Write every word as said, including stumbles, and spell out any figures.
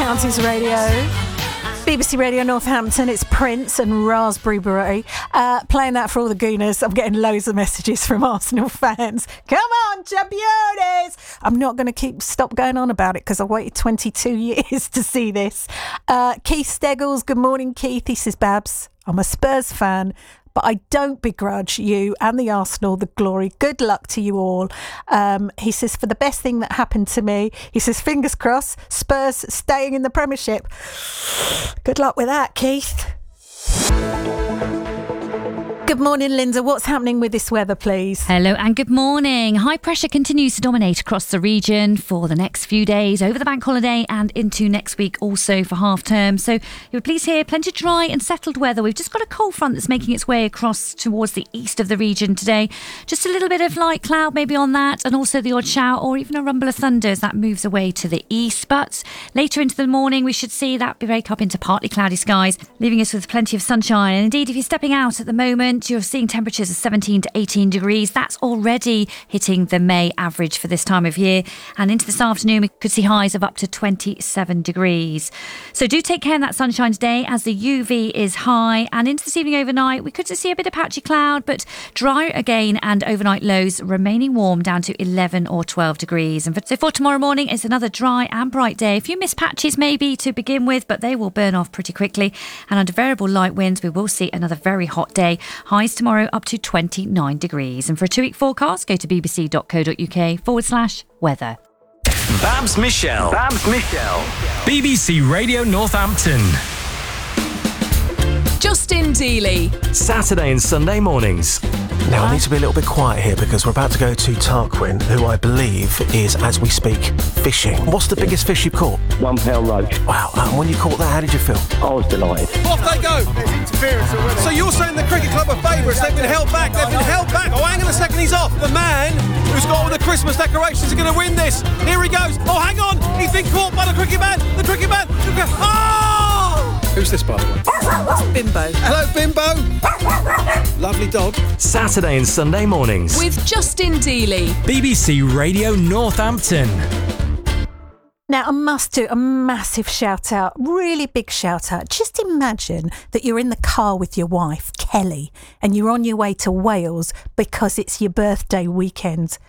Counties Radio, B B C Radio Northampton. It's Prince and Raspberry Beret. Uh, playing that for all the Gooners. I'm getting loads of messages from Arsenal fans. Come on, Championes! I'm not going to keep stop going on about it because I waited twenty-two years to see this. Uh, Keith Steggles, good morning, Keith. He says, Babs, I'm a Spurs fan, but I don't begrudge you and the Arsenal the glory. Good luck to you all. Um, he says, for the best thing that happened to me, he says, fingers crossed, Spurs staying in the Premiership. Good luck with that, Keith. Good morning, Linda. What's happening with this weather, please? Hello and good morning. High pressure continues to dominate across the region for the next few days, over the bank holiday and into next week also for half term. So you're pleased here, plenty of dry and settled weather. We've just got a cold front that's making its way across towards the east of the region today. Just a little bit of light cloud maybe on that, and also the odd shower or even a rumble of thunder as that moves away to the east. But later into the morning, we should see that break up into partly cloudy skies, leaving us with plenty of sunshine. And indeed, if you're stepping out at the moment, you're seeing temperatures of seventeen to eighteen degrees. That's already hitting the May average for this time of year. And into this afternoon, we could see highs of up to twenty-seven degrees. So do take care in that sunshine today as the U V is high. And into this evening overnight, we could see a bit of patchy cloud, but dry again, and overnight lows remaining warm down to eleven or twelve degrees. And for, so for tomorrow morning, it's another dry and bright day. A few mist patches maybe to begin with, but they will burn off pretty quickly. And under variable light winds, we will see another very hot day. Highs tomorrow up to twenty-nine degrees. And for a two-week forecast, go to bbc.co.uk forward slash weather. Babs Michelle. Babs Michelle. B B C Radio Northampton. Justin Dealey. Saturday and Sunday mornings. Now, I need to be a little bit quiet here because we're about to go to Tarquin, who I believe is, as we speak, fishing. What's the biggest fish you've caught? One pound roach. Wow. And when you caught that, how did you feel? I was delighted. Off they go. There's interference already. So you're saying the Cricket Club are favourites? They've been held back. They've been held back. Oh, hang on a second. He's off. The man who's got all the Christmas decorations is going to win this. Here he goes. Oh, hang on. He's been caught by the Cricket man. The Cricket man. The cricket... Oh! Who's this, by the way? Bimbo. Hello, Bimbo. Lovely dog. Saturday and Sunday mornings With Justin Dealey. B B C Radio Northampton. Now, I must do a massive shout out, really big shout out. Just imagine that you're in the car with your wife, Kelly, and you're on your way to Wales because it's your birthday weekend.